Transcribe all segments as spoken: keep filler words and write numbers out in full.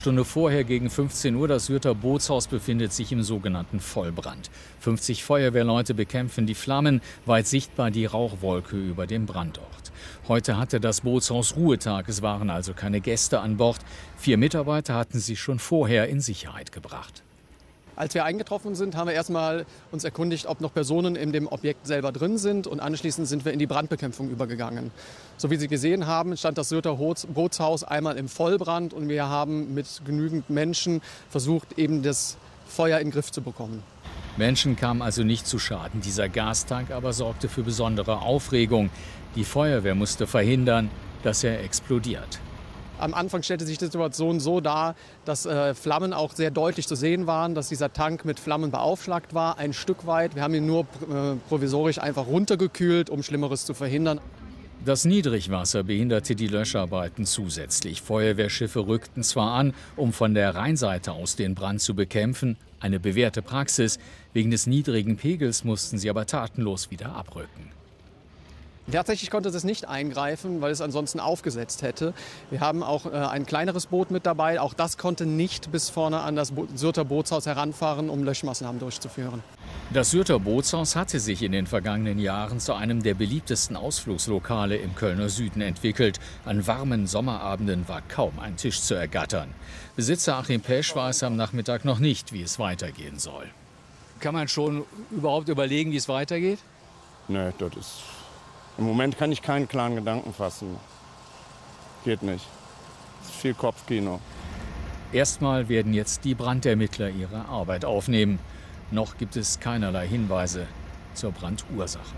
Stunde vorher gegen fünfzehn Uhr, das Syrter Bootshaus befindet sich im sogenannten Vollbrand. fünfzig Feuerwehrleute bekämpfen die Flammen, weit sichtbar die Rauchwolke über dem Brandort. Heute hatte das Bootshaus Ruhetag, es waren also keine Gäste an Bord. Vier Mitarbeiter hatten sie schon vorher in Sicherheit gebracht. Als wir eingetroffen sind, haben wir erstmal uns erkundigt, ob noch Personen in dem Objekt selber drin sind, und anschließend sind wir in die Brandbekämpfung übergegangen. So wie Sie gesehen haben, stand das Syrter Bootshaus einmal im Vollbrand, und wir haben mit genügend Menschen versucht, eben das Feuer in den Griff zu bekommen. Menschen kamen also nicht zu Schaden. Dieser Gastank aber sorgte für besondere Aufregung. Die Feuerwehr musste verhindern, dass er explodiert. Am Anfang stellte sich die Situation so dar, dass äh, Flammen auch sehr deutlich zu sehen waren, dass dieser Tank mit Flammen beaufschlagt war, ein Stück weit. Wir haben ihn nur äh, provisorisch einfach runtergekühlt, um Schlimmeres zu verhindern. Das Niedrigwasser behinderte die Löscharbeiten zusätzlich. Feuerwehrschiffe rückten zwar an, um von der Rheinseite aus den Brand zu bekämpfen, eine bewährte Praxis. Wegen des niedrigen Pegels mussten sie aber tatenlos wieder abrücken. Tatsächlich konnte es nicht eingreifen, weil es ansonsten aufgesetzt hätte. Wir haben auch äh, ein kleineres Boot mit dabei. Auch das konnte nicht bis vorne an das Bo- Syrter Bootshaus heranfahren, um Löschmaßnahmen durchzuführen. Das Syrter Bootshaus hatte sich in den vergangenen Jahren zu einem der beliebtesten Ausflugslokale im Kölner Süden entwickelt. An warmen Sommerabenden war kaum ein Tisch zu ergattern. Besitzer Achim Pesch weiß am Nachmittag noch nicht, wie es weitergehen soll. Kann man schon überhaupt überlegen, wie es weitergeht? Nee, das ist... Im Moment kann ich keinen klaren Gedanken fassen. Geht nicht. Das ist viel Kopfkino. Erstmal werden jetzt die Brandermittler ihre Arbeit aufnehmen. Noch gibt es keinerlei Hinweise zur Brandursache.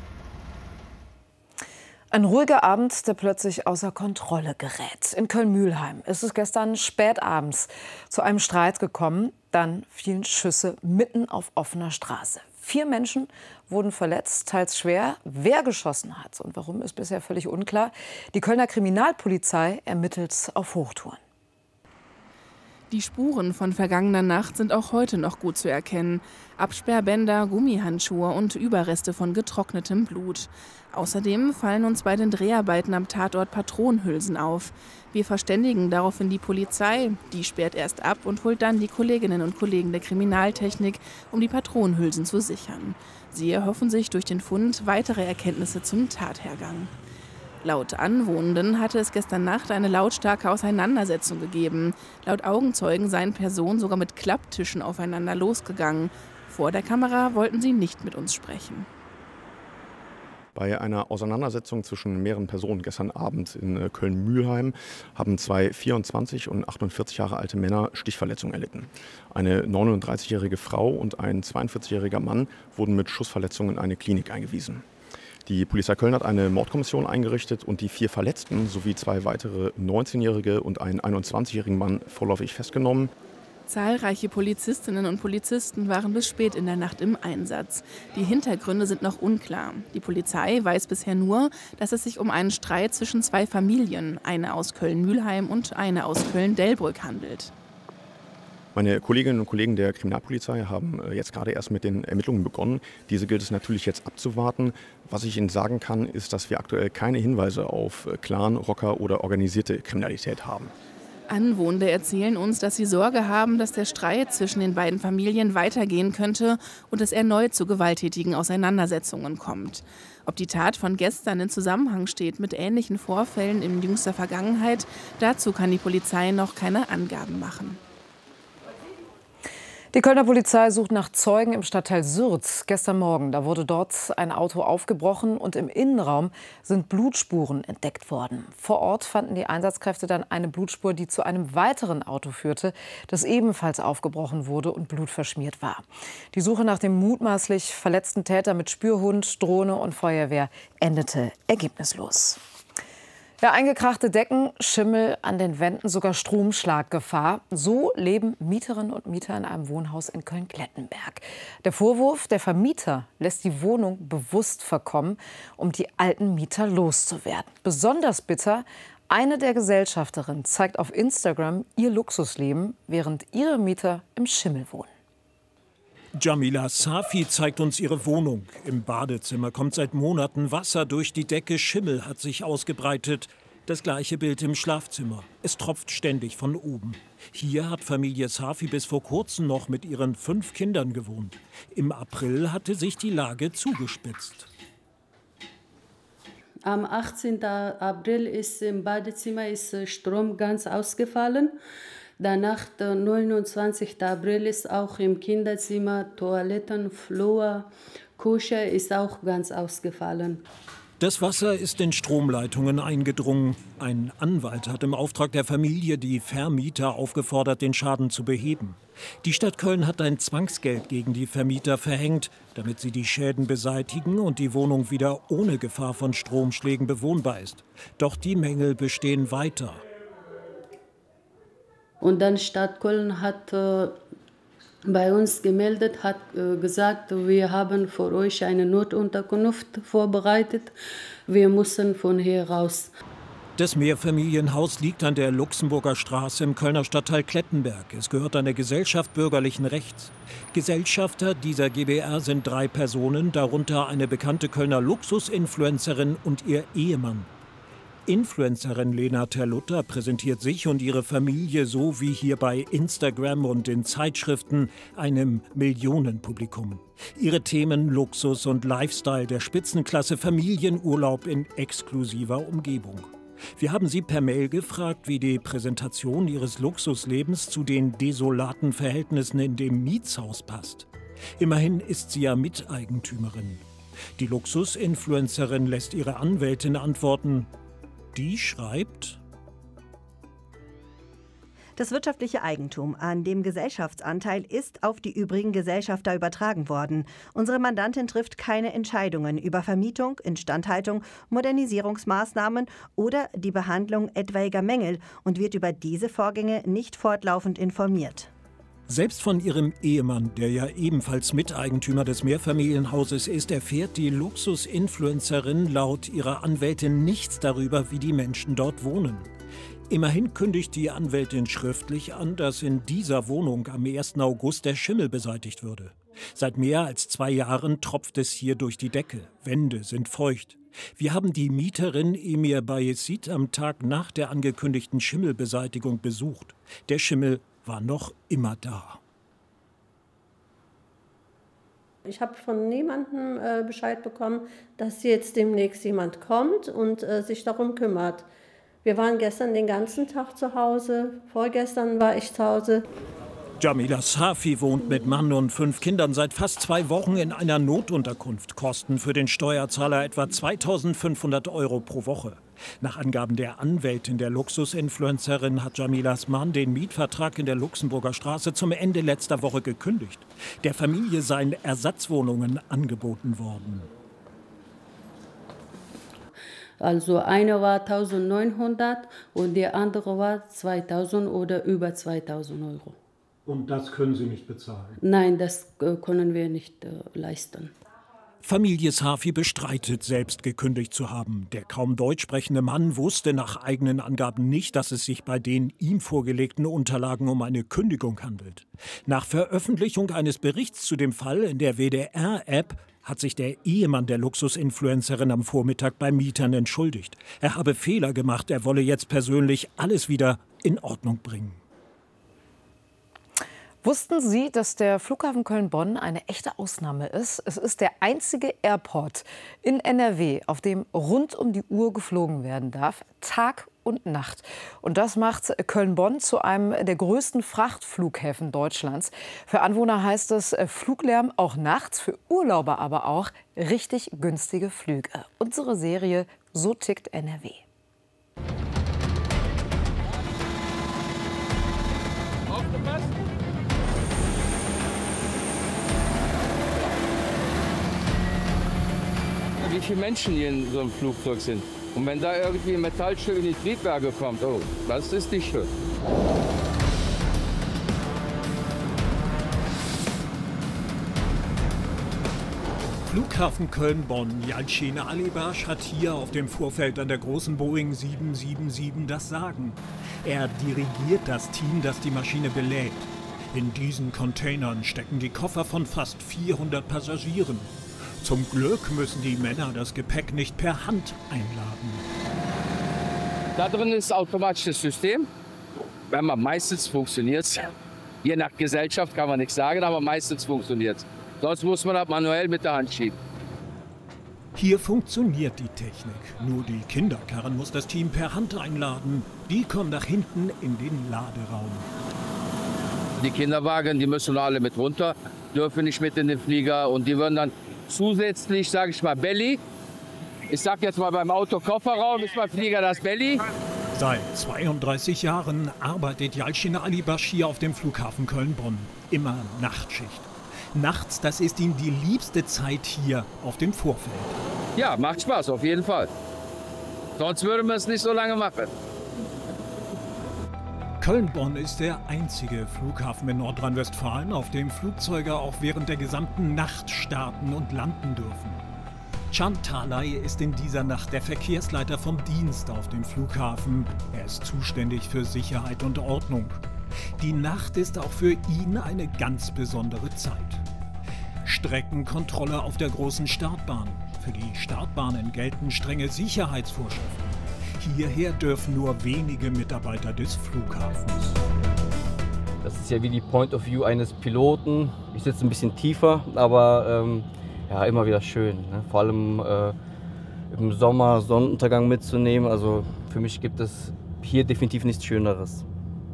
Ein ruhiger Abend, der plötzlich außer Kontrolle gerät. In Köln-Mülheim ist es gestern spätabends zu einem Streit gekommen. Dann fielen Schüsse mitten auf offener Straße. Vier Menschen wurden verletzt, teils schwer. Wer geschossen hat und warum, ist bisher völlig unklar. Die Kölner Kriminalpolizei ermittelt auf Hochtouren. Die Spuren von vergangener Nacht sind auch heute noch gut zu erkennen. Absperrbänder, Gummihandschuhe und Überreste von getrocknetem Blut. Außerdem fallen uns bei den Dreharbeiten am Tatort Patronenhülsen auf. Wir verständigen daraufhin die Polizei. Die sperrt erst ab und holt dann die Kolleginnen und Kollegen der Kriminaltechnik, um die Patronenhülsen zu sichern. Sie erhoffen sich durch den Fund weitere Erkenntnisse zum Tathergang. Laut Anwohnenden hatte es gestern Nacht eine lautstarke Auseinandersetzung gegeben. Laut Augenzeugen seien Personen sogar mit Klapptischen aufeinander losgegangen. Vor der Kamera wollten sie nicht mit uns sprechen. Bei einer Auseinandersetzung zwischen mehreren Personen gestern Abend in Köln-Mülheim haben zwei vierundzwanzig und achtundvierzig Jahre alte Männer Stichverletzungen erlitten. Eine neununddreißigjährige Frau und ein zweiundvierzigjähriger Mann wurden mit Schussverletzungen in eine Klinik eingewiesen. Die Polizei Köln hat eine Mordkommission eingerichtet und die vier Verletzten sowie zwei weitere neunzehnjährige und einen einundzwanzigjährigen Mann vorläufig festgenommen. Zahlreiche Polizistinnen und Polizisten waren bis spät in der Nacht im Einsatz. Die Hintergründe sind noch unklar. Die Polizei weiß bisher nur, dass es sich um einen Streit zwischen zwei Familien, eine aus Köln-Mülheim und eine aus Köln-Delbrück, handelt. Meine Kolleginnen und Kollegen der Kriminalpolizei haben jetzt gerade erst mit den Ermittlungen begonnen. Diese gilt es natürlich jetzt abzuwarten. Was ich Ihnen sagen kann, ist, dass wir aktuell keine Hinweise auf Clan, Rocker oder organisierte Kriminalität haben. Anwohner erzählen uns, dass sie Sorge haben, dass der Streit zwischen den beiden Familien weitergehen könnte und es erneut zu gewalttätigen Auseinandersetzungen kommt. Ob die Tat von gestern in Zusammenhang steht mit ähnlichen Vorfällen in jüngster Vergangenheit, dazu kann die Polizei noch keine Angaben machen. Die Kölner Polizei sucht nach Zeugen im Stadtteil Sürth. Gestern Morgen, da wurde dort ein Auto aufgebrochen und im Innenraum sind Blutspuren entdeckt worden. Vor Ort fanden die Einsatzkräfte dann eine Blutspur, die zu einem weiteren Auto führte, das ebenfalls aufgebrochen wurde und blutverschmiert war. Die Suche nach dem mutmaßlich verletzten Täter mit Spürhund, Drohne und Feuerwehr endete ergebnislos. Ja, eingekrachte Decken, Schimmel an den Wänden, sogar Stromschlaggefahr. So leben Mieterinnen und Mieter in einem Wohnhaus in Köln-Klettenberg. Der Vorwurf, der Vermieter lässt die Wohnung bewusst verkommen, um die alten Mieter loszuwerden. Besonders bitter, eine der Gesellschafterinnen zeigt auf Instagram ihr Luxusleben, während ihre Mieter im Schimmel wohnen. Jamila Safi zeigt uns ihre Wohnung. Im Badezimmer kommt seit Monaten Wasser durch die Decke, Schimmel hat sich ausgebreitet. Das gleiche Bild im Schlafzimmer. Es tropft ständig von oben. Hier hat Familie Safi bis vor kurzem noch mit ihren fünf Kindern gewohnt. Im April hatte sich die Lage zugespitzt. Am achtzehnten April ist im Badezimmer ist Strom ganz ausgefallen. Danach, der neunundzwanzigsten April, ist auch im Kinderzimmer, Toiletten, Flur, Küche ist auch ganz ausgefallen. Das Wasser ist in Stromleitungen eingedrungen. Ein Anwalt hat im Auftrag der Familie die Vermieter aufgefordert, den Schaden zu beheben. Die Stadt Köln hat ein Zwangsgeld gegen die Vermieter verhängt, damit sie die Schäden beseitigen und die Wohnung wieder ohne Gefahr von Stromschlägen bewohnbar ist. Doch die Mängel bestehen weiter. Und dann Stadt Köln hat äh, bei uns gemeldet, hat äh, gesagt, wir haben für euch eine Notunterkunft vorbereitet. Wir müssen von hier raus. Das Mehrfamilienhaus liegt an der Luxemburger Straße im Kölner Stadtteil Klettenberg. Es gehört einer Gesellschaft bürgerlichen Rechts. Gesellschafter dieser G b R sind drei Personen, darunter eine bekannte Kölner Luxusinfluencerin und ihr Ehemann. Influencerin Lena Terlutta präsentiert sich und ihre Familie so wie hier bei Instagram und in Zeitschriften einem Millionenpublikum. Ihre Themen Luxus und Lifestyle der Spitzenklasse, Familienurlaub in exklusiver Umgebung. Wir haben sie per Mail gefragt, wie die Präsentation ihres Luxuslebens zu den desolaten Verhältnissen in dem Mietshaus passt. Immerhin ist sie ja Miteigentümerin. Die Luxusinfluencerin lässt ihre Anwältin antworten. Die schreibt: Das wirtschaftliche Eigentum an dem Gesellschaftsanteil ist auf die übrigen Gesellschafter übertragen worden. Unsere Mandantin trifft keine Entscheidungen über Vermietung, Instandhaltung, Modernisierungsmaßnahmen oder die Behandlung etwaiger Mängel und wird über diese Vorgänge nicht fortlaufend informiert. Selbst von ihrem Ehemann, der ja ebenfalls Miteigentümer des Mehrfamilienhauses ist, erfährt die Luxusinfluencerin laut ihrer Anwältin nichts darüber, wie die Menschen dort wohnen. Immerhin kündigt die Anwältin schriftlich an, dass in dieser Wohnung am ersten August der Schimmel beseitigt würde. Seit mehr als zwei Jahren tropft es hier durch die Decke. Wände sind feucht. Wir haben die Mieterin Emir Bayezid am Tag nach der angekündigten Schimmelbeseitigung besucht. Der Schimmel war noch immer da. Ich habe von niemandem äh, Bescheid bekommen, dass jetzt demnächst jemand kommt und äh, sich darum kümmert. Wir waren gestern den ganzen Tag zu Hause, vorgestern war ich zu Hause. Jamila Safi wohnt mit Mann und fünf Kindern seit fast zwei Wochen in einer Notunterkunft. Kosten für den Steuerzahler etwa zweitausendfünfhundert Euro pro Woche. Nach Angaben der Anwältin der Luxusinfluencerin hat Jamilas Mann den Mietvertrag in der Luxemburger Straße zum Ende letzter Woche gekündigt. Der Familie seien Ersatzwohnungen angeboten worden. Also eine war eintausendneunhundert und die andere war zweitausend oder über zweitausend Euro. Und das können Sie nicht bezahlen? Nein, das äh, können wir nicht äh, leisten. Familie Safi bestreitet, selbst gekündigt zu haben. Der kaum deutsch sprechende Mann wusste nach eigenen Angaben nicht, dass es sich bei den ihm vorgelegten Unterlagen um eine Kündigung handelt. Nach Veröffentlichung eines Berichts zu dem Fall in der W D R-App hat sich der Ehemann der Luxusinfluencerin am Vormittag bei Mietern entschuldigt. Er habe Fehler gemacht, er wolle jetzt persönlich alles wieder in Ordnung bringen. Wussten Sie, dass der Flughafen Köln-Bonn eine echte Ausnahme ist? Es ist der einzige Airport in N R W, auf dem rund um die Uhr geflogen werden darf, Tag und Nacht. Und das macht Köln-Bonn zu einem der größten Frachtflughäfen Deutschlands. Für Anwohner heißt es Fluglärm auch nachts, für Urlauber aber auch richtig günstige Flüge. Unsere Serie So tickt N R W. Aufgepasst! Wie viele Menschen hier in so einem Flugzeug sind. Und wenn da irgendwie ein Metallstück in die Triebwerke kommt, oh, das ist nicht schön. Flughafen Köln-Bonn. Yalcin Alibash hat hier auf dem Vorfeld an der großen Boeing sieben sieben sieben das Sagen. Er dirigiert das Team, das die Maschine belädt. In diesen Containern stecken die Koffer von fast vierhundert Passagieren. Zum Glück müssen die Männer das Gepäck nicht per Hand einladen. Da drin ist automatisches System. Wenn man meistens funktioniert es. Je nach Gesellschaft kann man nichts sagen, aber meistens funktioniert es. Sonst muss man das manuell mit der Hand schieben. Hier funktioniert die Technik. Nur die Kinderkarren muss das Team per Hand einladen. Die kommen nach hinten in den Laderaum. Die Kinderwagen, die müssen alle mit runter, dürfen nicht mit in den Flieger. Und die würden dann zusätzlich, sage ich mal, Belly. Ich sag jetzt mal beim Auto Kofferraum, ist beim Flieger das Belly. Seit zweiunddreißig Jahren arbeitet Yalcin Alibash hier auf dem Flughafen Köln-Bonn. Immer Nachtschicht. Nachts, das ist ihm die liebste Zeit hier auf dem Vorfeld. Ja, macht Spaß, auf jeden Fall. Sonst würden wir es nicht so lange machen. Köln-Bonn ist der einzige Flughafen in Nordrhein-Westfalen, auf dem Flugzeuge auch während der gesamten Nacht starten und landen dürfen. Can Talay ist in dieser Nacht der Verkehrsleiter vom Dienst auf dem Flughafen. Er ist zuständig für Sicherheit und Ordnung. Die Nacht ist auch für ihn eine ganz besondere Zeit. Streckenkontrolle auf der großen Startbahn. Für die Startbahnen gelten strenge Sicherheitsvorschriften. Hierher dürfen nur wenige Mitarbeiter des Flughafens. Das ist ja wie die Point of View eines Piloten. Ich sitze ein bisschen tiefer, aber ähm, ja, immer wieder schön. Ne? Vor allem äh, im Sommer Sonnenuntergang mitzunehmen. Also für mich gibt es hier definitiv nichts Schöneres.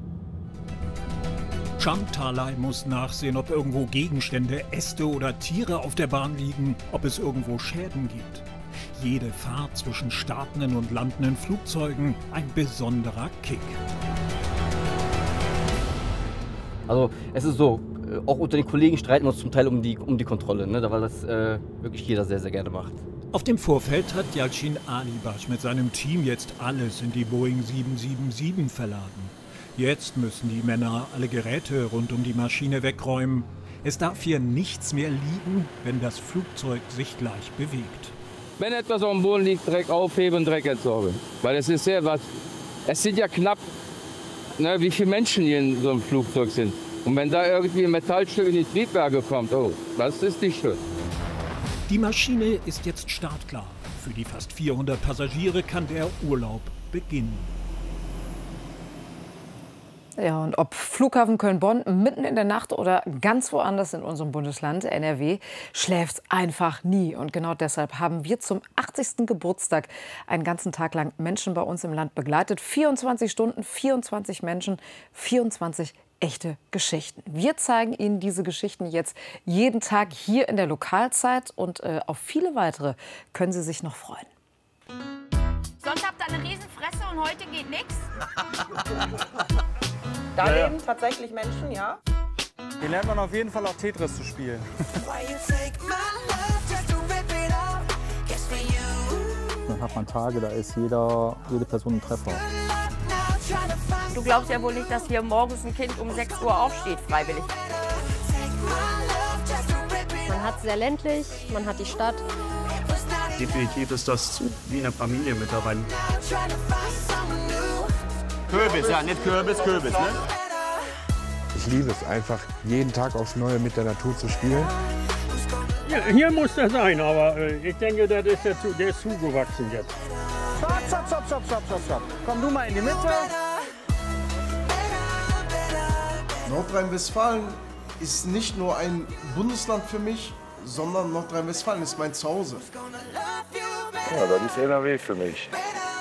Can Talay muss nachsehen, ob irgendwo Gegenstände, Äste oder Tiere auf der Bahn liegen, ob es irgendwo Schäden gibt. Jede Fahrt zwischen startenden und landenden Flugzeugen ein besonderer Kick. Also es ist so, auch unter den Kollegen streiten wir uns zum Teil um die, um die Kontrolle, ne? Weil das äh, wirklich jeder sehr, sehr gerne macht. Auf dem Vorfeld hat Yalcin Alibash mit seinem Team jetzt alles in die Boeing sieben sieben sieben verladen. Jetzt müssen die Männer alle Geräte rund um die Maschine wegräumen. Es darf hier nichts mehr liegen, wenn das Flugzeug sich gleich bewegt. Wenn etwas auf dem Boden liegt, Dreck aufheben, Dreck entsorgen. Weil es ist sehr was. Es sind ja knapp, ne, wie viele Menschen hier in so einem Flugzeug sind. Und wenn da irgendwie ein Metallstück in die Triebwerke kommt, oh, das ist nicht schön. Die Maschine ist jetzt startklar. Für die fast vierhundert Passagiere kann der Urlaub beginnen. Ja, und ob Flughafen Köln-Bonn mitten in der Nacht oder ganz woanders in unserem Bundesland, N R W, schläft einfach nie. Und genau deshalb haben wir zum achtzigsten Geburtstag einen ganzen Tag lang Menschen bei uns im Land begleitet. vierundzwanzig Stunden, vierundzwanzig Menschen, vierundzwanzig echte Geschichten. Wir zeigen Ihnen diese Geschichten jetzt jeden Tag hier in der Lokalzeit. Und äh, auf viele weitere können Sie sich noch freuen. Sonst habt ihr eine Riesenfresse und heute geht nichts? Da ja, leben tatsächlich Menschen, ja. Hier lernt man auf jeden Fall auch Tetris zu spielen. Dann hat man Tage, da ist jeder, jede Person ein Treffer. Du glaubst ja wohl nicht, dass hier morgens ein Kind um sechs Uhr aufsteht, freiwillig. Man hat sehr ländlich, man hat die Stadt. Definitiv ist das wie eine Familie mit dabei. Kürbis, ja, nicht Kürbis, Kürbis, ne? Ich liebe es einfach, jeden Tag aufs Neue mit der Natur zu spielen. Ja, hier muss er sein, aber äh, ich denke, das ist der, der ist zugewachsen jetzt. Stopp, stopp, stopp, stopp, stopp, stopp, stopp. Komm du mal in die Mitte. Nordrhein-Westfalen ist nicht nur ein Bundesland für mich, sondern Nordrhein-Westfalen ist mein Zuhause. Ja, das ist N R W für mich.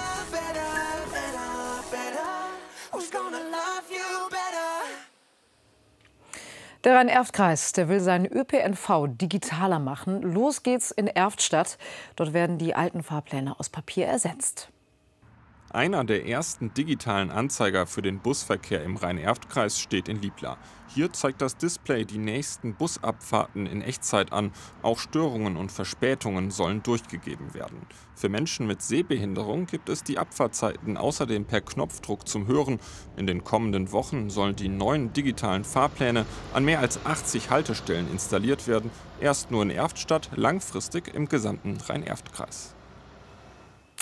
Der Rhein-Erft-Kreis, der will seinen Ö P N V digitaler machen. Los geht's in Erftstadt. Dort werden die alten Fahrpläne aus Papier ersetzt. Einer der ersten digitalen Anzeiger für den Busverkehr im Rhein-Erft-Kreis steht in Liebla. Hier zeigt das Display die nächsten Busabfahrten in Echtzeit an. Auch Störungen und Verspätungen sollen durchgegeben werden. Für Menschen mit Sehbehinderung gibt es die Abfahrtzeiten außerdem per Knopfdruck zum Hören. In den kommenden Wochen sollen die neuen digitalen Fahrpläne an mehr als achtzig Haltestellen installiert werden. Erst nur in Erftstadt, langfristig im gesamten Rhein-Erft-Kreis.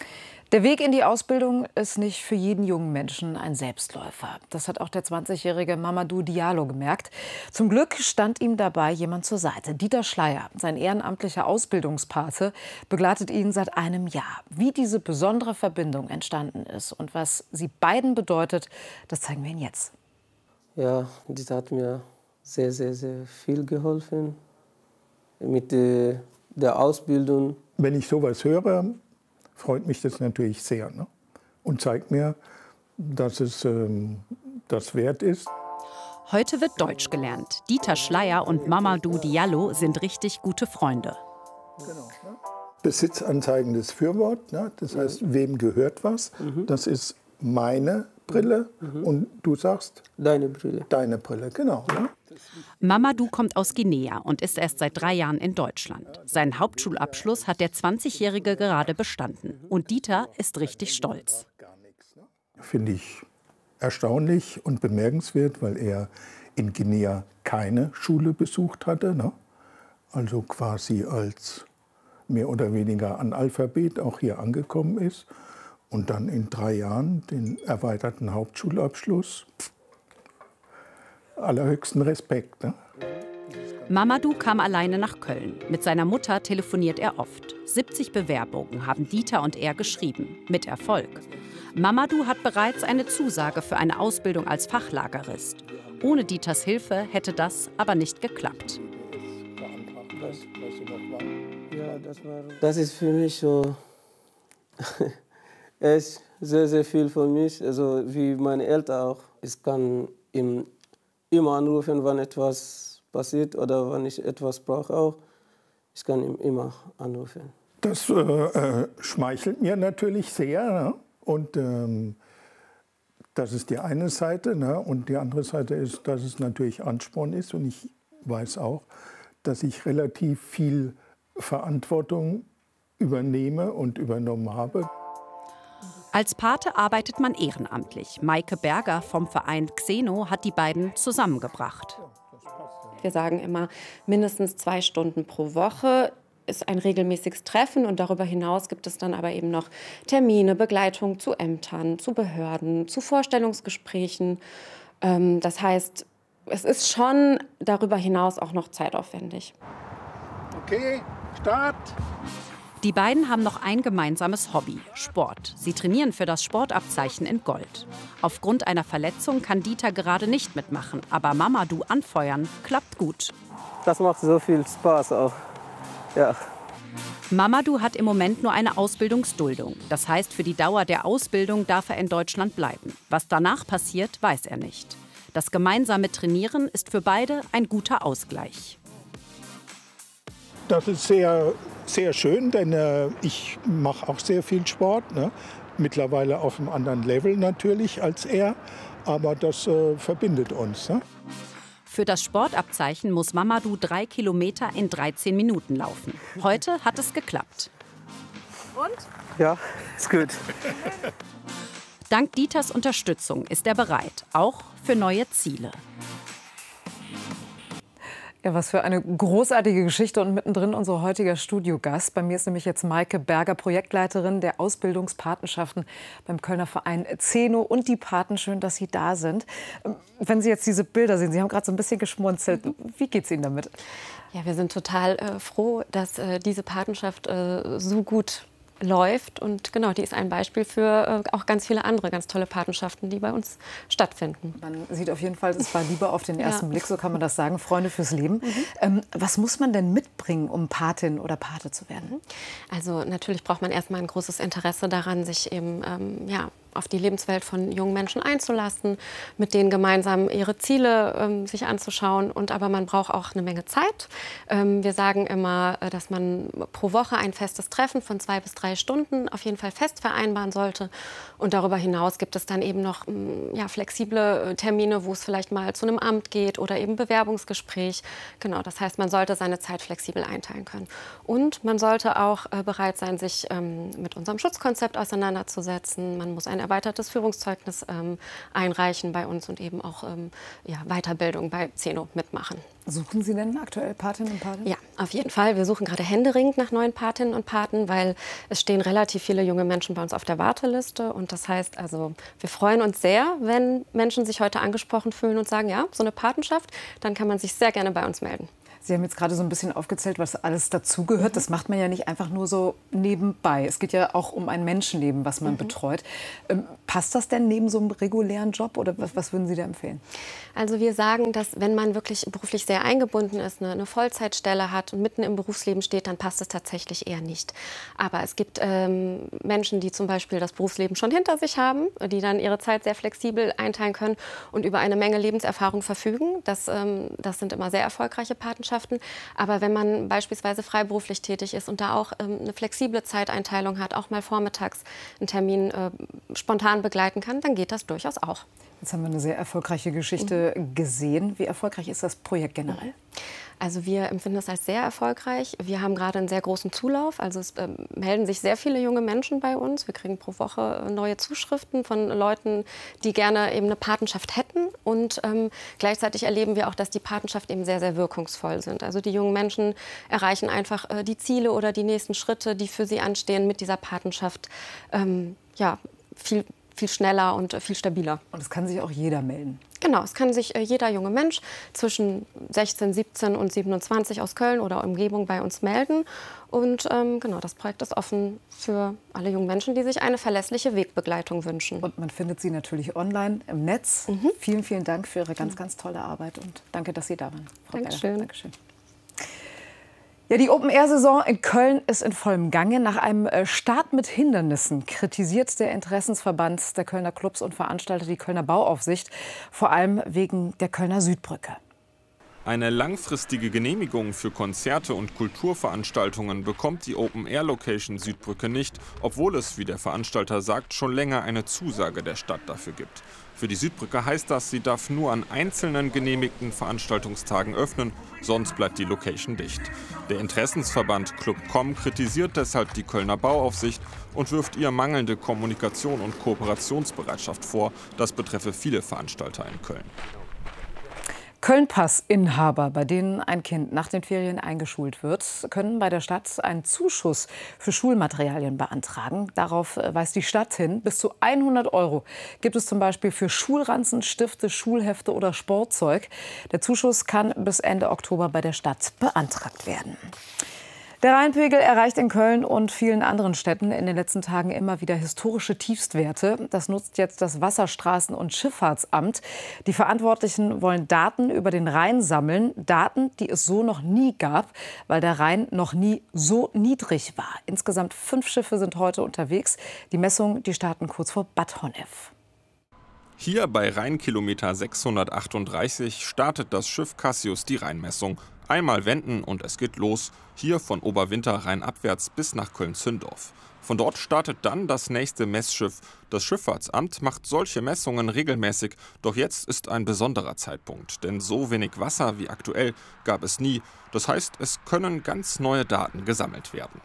Der Weg in die Ausbildung ist nicht für jeden jungen Menschen ein Selbstläufer. Das hat auch der zwanzigjährige Mamadou Diallo gemerkt. Zum Glück stand ihm dabei jemand zur Seite. Dieter Schleier, sein ehrenamtlicher Ausbildungspate, begleitet ihn seit einem Jahr. Wie diese besondere Verbindung entstanden ist und was sie beiden bedeutet, das zeigen wir Ihnen jetzt. Ja, Dieter hat mir sehr, sehr, sehr viel geholfen mit der, der Ausbildung. Wenn ich sowas höre, freut mich das natürlich sehr, ne? Und zeigt mir, dass es ähm, das wert ist. Heute wird Deutsch gelernt. Dieter Schleier und Mamadou Diallo sind richtig gute Freunde. Genau, ne? Besitzanzeigendes Fürwort, ne? Das heißt, wem gehört was? Mhm. Das ist meine Brille mhm. und du sagst? Deine Brille. Deine Brille, genau. Ne? Mamadou kommt aus Guinea und ist erst seit drei Jahren in Deutschland. Seinen Hauptschulabschluss hat der zwanzigjährige gerade bestanden. Und Dieter ist richtig stolz. Finde ich erstaunlich und bemerkenswert, weil er in Guinea keine Schule besucht hatte. Ne? Also quasi als mehr oder weniger Analphabet auch hier angekommen ist. Und dann in drei Jahren den erweiterten Hauptschulabschluss. Allerhöchsten Respekt. Ne? Mamadou kam alleine nach Köln. Mit seiner Mutter telefoniert er oft. siebzig Bewerbungen haben Dieter und er geschrieben. Mit Erfolg. Mamadou hat bereits eine Zusage für eine Ausbildung als Fachlagerist. Ohne Dieters Hilfe hätte das aber nicht geklappt. Das ist für mich so echt sehr, sehr viel für mich. Also wie meine Eltern auch. Ich kann ihm immer anrufen, wenn etwas passiert oder wenn ich etwas brauche auch. Ich kann ihn immer anrufen. Das äh, äh, schmeichelt mir natürlich sehr. Ne? Und ähm, das ist die eine Seite. Ne? Und die andere Seite ist, dass es natürlich Ansporn ist. Und ich weiß auch, dass ich relativ viel Verantwortung übernehme und übernommen habe. Als Pate arbeitet man ehrenamtlich. Maike Berger vom Verein Xeno hat die beiden zusammengebracht. Wir sagen immer, mindestens zwei Stunden pro Woche ist ein regelmäßiges Treffen. Und darüber hinaus gibt es dann aber eben noch Termine, Begleitung zu Ämtern, zu Behörden, zu Vorstellungsgesprächen. Das heißt, es ist schon darüber hinaus auch noch zeitaufwendig. Okay, Start! Die beiden haben noch ein gemeinsames Hobby, Sport. Sie trainieren für das Sportabzeichen in Gold. Aufgrund einer Verletzung kann Dieter gerade nicht mitmachen, aber Mamadou anfeuern klappt gut. Das macht so viel Spaß auch. Ja. Mamadou hat im Moment nur eine Ausbildungsduldung. Das heißt, für die Dauer der Ausbildung darf er in Deutschland bleiben. Was danach passiert, weiß er nicht. Das gemeinsame Trainieren ist für beide ein guter Ausgleich. Das ist sehr, sehr schön, denn äh, ich mache auch sehr viel Sport. Ne? Mittlerweile auf einem anderen Level natürlich als er, aber das äh, verbindet uns. Ne? Für das Sportabzeichen muss Mamadou drei Kilometer in dreizehn Minuten laufen. Heute hat es geklappt. Und? Ja, ist gut. Dank Dieters Unterstützung ist er bereit, auch für neue Ziele. Ja, was für eine großartige Geschichte und mittendrin unser heutiger Studiogast. Bei mir ist nämlich jetzt Maike Berger, Projektleiterin der Ausbildungspatenschaften beim Kölner Verein Xeno und die Paten. Schön, dass Sie da sind. Wenn Sie jetzt diese Bilder sehen, Sie haben gerade so ein bisschen geschmunzelt. Wie geht's Ihnen damit? Ja, wir sind total äh, froh, dass äh, diese Patenschaft äh, so gut läuft. Und genau, die ist ein Beispiel für äh, auch ganz viele andere ganz tolle Patenschaften, die bei uns stattfinden. Man sieht auf jeden Fall, es war Liebe auf den ersten Ja. Blick, so kann man das sagen. Freunde fürs Leben. Mhm. Ähm, was muss man denn mitbringen, um Patin oder Pate zu werden? Also natürlich braucht man erstmal ein großes Interesse daran, sich eben ähm, ja, auf die Lebenswelt von jungen Menschen einzulassen, mit denen gemeinsam ihre Ziele ähm, sich anzuschauen. Und aber man braucht auch eine Menge Zeit. Ähm, wir sagen immer, äh, dass man pro Woche ein festes Treffen von zwei bis drei Stunden auf jeden Fall fest vereinbaren sollte. Und darüber hinaus gibt es dann eben noch ähm, ja, flexible Termine, wo es vielleicht mal zu einem Amt geht oder eben Bewerbungsgespräch. Genau, das heißt, man sollte seine Zeit flexibel einteilen können. Und man sollte auch äh, bereit sein, sich ähm, mit unserem Schutzkonzept auseinanderzusetzen. Man muss ein erweitertes Führungszeugnis ähm, einreichen bei uns und eben auch ähm, ja, Weiterbildung bei Zeno mitmachen. Suchen Sie denn aktuell Patinnen und Paten? Ja, auf jeden Fall. Wir suchen gerade händeringend nach neuen Patinnen und Paten, weil es stehen relativ viele junge Menschen bei uns auf der Warteliste. Und das heißt, also wir freuen uns sehr, wenn Menschen sich heute angesprochen fühlen und sagen, ja, so eine Patenschaft, dann kann man sich sehr gerne bei uns melden. Sie haben jetzt gerade so ein bisschen aufgezählt, was alles dazugehört. Mhm. Das macht man ja nicht einfach nur so nebenbei. Es geht ja auch um ein Menschenleben, was man mhm. betreut. Ähm, passt das denn neben so einem regulären Job oder was, was würden Sie da empfehlen? Also wir sagen, dass wenn man wirklich beruflich sehr eingebunden ist, eine, eine Vollzeitstelle hat und mitten im Berufsleben steht, dann passt es tatsächlich eher nicht. Aber es gibt ähm, Menschen, die zum Beispiel das Berufsleben schon hinter sich haben, die dann ihre Zeit sehr flexibel einteilen können und über eine Menge Lebenserfahrung verfügen. Das, ähm, das sind immer sehr erfolgreiche Patenschaften. Aber wenn man beispielsweise freiberuflich tätig ist und da auch ähm, eine flexible Zeiteinteilung hat, auch mal vormittags einen Termin äh, spontan begleiten kann, dann geht das durchaus auch. Jetzt haben wir eine sehr erfolgreiche Geschichte mhm. gesehen. Wie erfolgreich ist das Projekt generell? Also wir empfinden es als sehr erfolgreich. Wir haben gerade einen sehr großen Zulauf. Also es äh, melden sich sehr viele junge Menschen bei uns. Wir kriegen pro Woche neue Zuschriften von Leuten, die gerne eben eine Patenschaft hätten. Und ähm, gleichzeitig erleben wir auch, dass die Patenschaften eben sehr, sehr wirkungsvoll sind. Also die jungen Menschen erreichen einfach äh, die Ziele oder die nächsten Schritte, die für sie anstehen, mit dieser Patenschaft ähm, ja, viel viel schneller und viel stabiler. Und es kann sich auch jeder melden? Genau, es kann sich äh, jeder junge Mensch zwischen sechzehn, siebzehn und siebenundzwanzig aus Köln oder Umgebung bei uns melden. Und ähm, genau, das Projekt ist offen für alle jungen Menschen, die sich eine verlässliche Wegbegleitung wünschen. Und man findet sie natürlich online im Netz. Mhm. Vielen, vielen Dank für Ihre ganz, ganz tolle Arbeit und danke, dass Sie da waren, Frau Dankeschön. Dankeschön. Ja, die Open-Air-Saison in Köln ist in vollem Gange. Nach einem Start mit Hindernissen kritisiert der Interessensverband der Kölner Clubs und Veranstalter die Kölner Bauaufsicht, vor allem wegen der Kölner Südbrücke. Eine langfristige Genehmigung für Konzerte und Kulturveranstaltungen bekommt die Open-Air-Location Südbrücke nicht, obwohl es, wie der Veranstalter sagt, schon länger eine Zusage der Stadt dafür gibt. Für die Südbrücke heißt das, sie darf nur an einzelnen genehmigten Veranstaltungstagen öffnen, sonst bleibt die Location dicht. Der Interessensverband Club Punkt com kritisiert deshalb die Kölner Bauaufsicht und wirft ihr mangelnde Kommunikation und Kooperationsbereitschaft vor. Das betreffe viele Veranstalter in Köln. Köln-Pass-Inhaber, bei denen ein Kind nach den Ferien eingeschult wird, können bei der Stadt einen Zuschuss für Schulmaterialien beantragen. Darauf weist die Stadt hin. Bis zu hundert Euro gibt es zum Beispiel für Schulranzen, Stifte, Schulhefte oder Sportzeug. Der Zuschuss kann bis Ende Oktober bei der Stadt beantragt werden. Der Rheinpegel erreicht in Köln und vielen anderen Städten in den letzten Tagen immer wieder historische Tiefstwerte. Das nutzt jetzt das Wasserstraßen- und Schifffahrtsamt. Die Verantwortlichen wollen Daten über den Rhein sammeln. Daten, die es so noch nie gab, weil der Rhein noch nie so niedrig war. Insgesamt fünf Schiffe sind heute unterwegs. Die Messungen, die starten kurz vor Bad Honnef. Hier bei Rheinkilometer sechshundertachtunddreißig startet das Schiff Cassius die Rheinmessung. Einmal wenden und es geht los. Hier von Oberwinter rheinabwärts bis nach Köln-Zündorf. Von dort startet dann das nächste Messschiff. Das Schifffahrtsamt macht solche Messungen regelmäßig. Doch jetzt ist ein besonderer Zeitpunkt. Denn so wenig Wasser wie aktuell gab es nie. Das heißt, es können ganz neue Daten gesammelt werden.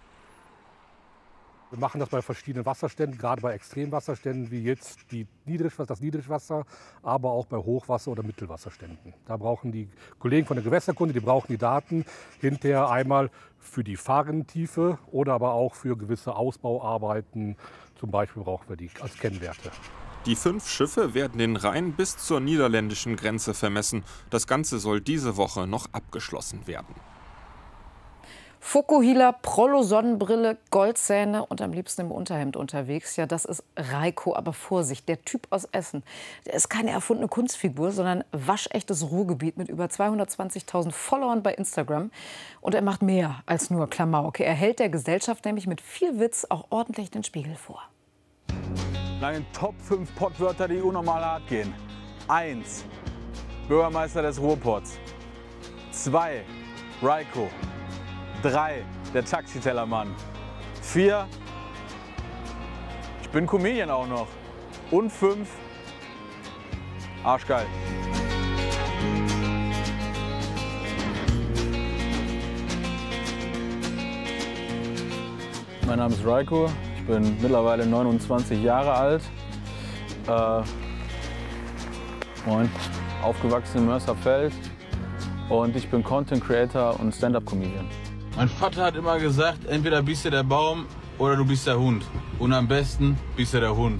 Wir machen das bei verschiedenen Wasserständen, gerade bei Extremwasserständen wie jetzt die Niedrigwasser, das Niedrigwasser, aber auch bei Hochwasser- oder Mittelwasserständen. Da brauchen die Kollegen von der Gewässerkunde, die brauchen die Daten hinterher einmal für die Fahrrinntiefe oder aber auch für gewisse Ausbauarbeiten. Zum Beispiel brauchen wir die als Kennwerte. Die fünf Schiffe werden den Rhein bis zur niederländischen Grenze vermessen. Das Ganze soll diese Woche noch abgeschlossen werden. Fokuhila, Prollo-Sonnenbrille, Goldzähne und am liebsten im Unterhemd unterwegs. Ja, das ist Reiko. Aber Vorsicht, der Typ aus Essen, der ist keine erfundene Kunstfigur, sondern waschechtes Ruhrgebiet mit über zweihundertzwanzigtausend Followern bei Instagram. Und er macht mehr als nur Klamauk. Er hält der Gesellschaft nämlich mit viel Witz auch ordentlich den Spiegel vor. Lange Top fünf Pottwörter, die unnormal hart gehen. Eins, Bürgermeister des Ruhrpots. Zwei, Reiko. Drei, der Taxitellermann. Vier, ich bin Comedian auch noch. Und fünf, arschgeil. Mein Name ist Reiko, ich bin mittlerweile neunundzwanzig Jahre alt. Äh, moin. Aufgewachsen in Mörsterfeld. Und ich bin Content Creator und Stand-Up-Comedian. Mein Vater hat immer gesagt, entweder bist du der Baum oder du bist der Hund. Und am besten bist du der Hund.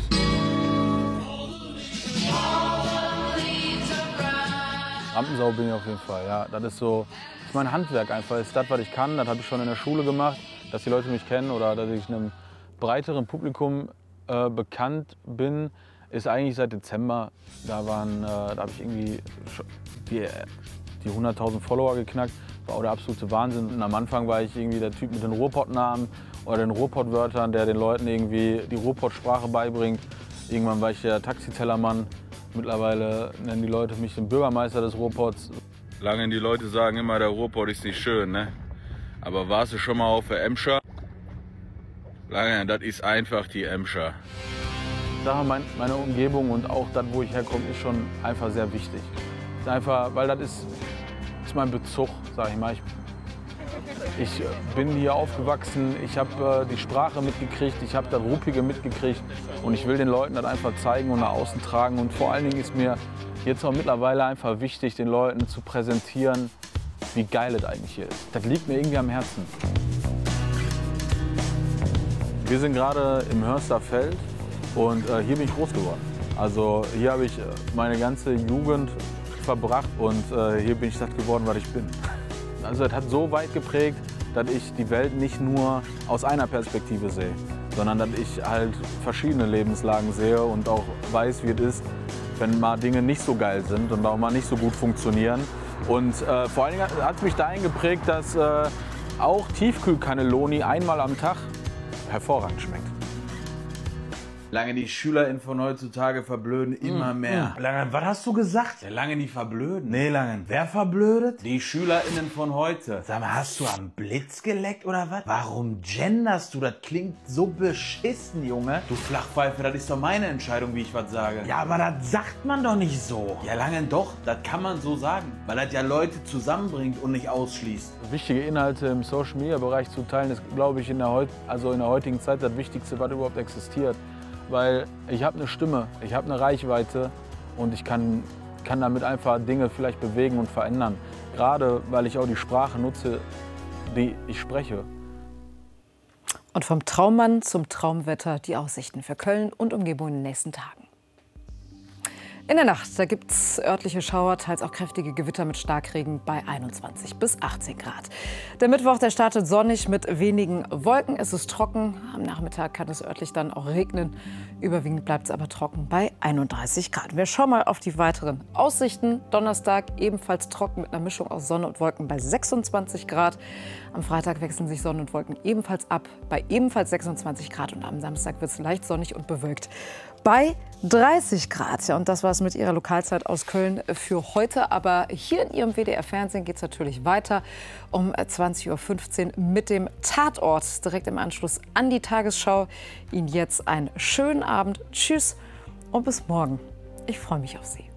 Rampensau bin ich auf jeden Fall, ja. Das ist so, das ist mein Handwerk einfach. Das ist das, was ich kann. Das habe ich schon in der Schule gemacht, dass die Leute mich kennen oder dass ich einem breiteren Publikum äh, bekannt bin, ist eigentlich seit Dezember. Da waren, äh, da habe ich irgendwie die, die hunderttausend Follower geknackt. War auch der absolute Wahnsinn. Und am Anfang war ich irgendwie der Typ mit den Ruhrpott-Namen oder den Ruhrpott-Wörtern, der den Leuten irgendwie die Ruhrpott-Sprache beibringt. Irgendwann war ich der Taxitellermann. Mittlerweile nennen die Leute mich den Bürgermeister des Ruhrpotts. Lange die Leute sagen immer, der Ruhrpott ist nicht schön, ne? Aber warst du schon mal auf der Emscher? Lange, das ist einfach die Emscher. Sache, mein, meine Umgebung und auch das, wo ich herkomme, ist schon einfach sehr wichtig. Ist einfach, weil das ist, ist mein Bezug, sag ich mal. Ich, ich bin hier aufgewachsen, ich habe äh, die Sprache mitgekriegt, ich habe das Ruppige mitgekriegt und ich will den Leuten das einfach zeigen und nach außen tragen. Und vor allen Dingen ist mir jetzt auch mittlerweile einfach wichtig, den Leuten zu präsentieren, wie geil es eigentlich hier ist. Das liegt mir irgendwie am Herzen. Wir sind gerade im Hörsterfeld und äh, hier bin ich groß geworden. Also hier habe ich meine ganze Jugend verbracht und äh, hier bin ich das geworden, was ich bin. Also es hat so weit geprägt, dass ich die Welt nicht nur aus einer Perspektive sehe, sondern dass ich halt verschiedene Lebenslagen sehe und auch weiß, wie es ist, wenn mal Dinge nicht so geil sind und auch mal nicht so gut funktionieren. Und äh, vor allen Dingen hat es mich dahin geprägt, dass äh, auch Tiefkühlcannelloni einmal am Tag hervorragend schmeckt. Lange die SchülerInnen von heutzutage verblöden immer Mm, mehr. mm. Lange, was hast du gesagt? Ja, lange die verblöden. Nee, Lange. Wer verblödet? Die SchülerInnen von heute. Sag mal, hast du am Blitz geleckt oder was? Warum genderst du? Das klingt so beschissen, Junge. Du Flachpfeife, das ist doch meine Entscheidung, wie ich was sage. Ja, aber das sagt man doch nicht so. Ja, lange doch, das kann man so sagen. Weil das ja Leute zusammenbringt und nicht ausschließt. Wichtige Inhalte im Social-Media-Bereich zu teilen, ist, glaube ich, in der, heut also in der heutigen Zeit das Wichtigste, was überhaupt existiert. Weil ich habe eine Stimme, ich habe eine Reichweite und ich kann, kann damit einfach Dinge vielleicht bewegen und verändern. Gerade weil ich auch die Sprache nutze, die ich spreche. Und vom Traummann zum Traumwetter die Aussichten für Köln und Umgebung in den nächsten Tagen. In der Nacht, da gibt es örtliche Schauer, teils auch kräftige Gewitter mit Starkregen bei einundzwanzig bis achtzehn Grad. Der Mittwoch, der startet sonnig mit wenigen Wolken. Es ist trocken. Am Nachmittag kann es örtlich dann auch regnen. Überwiegend bleibt es aber trocken bei einunddreißig Grad. Wir schauen mal auf die weiteren Aussichten. Donnerstag ebenfalls trocken mit einer Mischung aus Sonne und Wolken bei sechsundzwanzig Grad. Am Freitag wechseln sich Sonne und Wolken ebenfalls ab bei ebenfalls sechsundzwanzig Grad. Und am Samstag wird es leicht sonnig und bewölkt bei dreißig Grad. Ja, und das war es mit Ihrer Lokalzeit aus Köln für heute. Aber hier in Ihrem W D R-Fernsehen geht es natürlich weiter um zwanzig Uhr fünfzehn mit dem Tatort direkt im Anschluss an die Tagesschau. Ihnen jetzt einen schönen Abend. Tschüss und bis morgen. Ich freue mich auf Sie.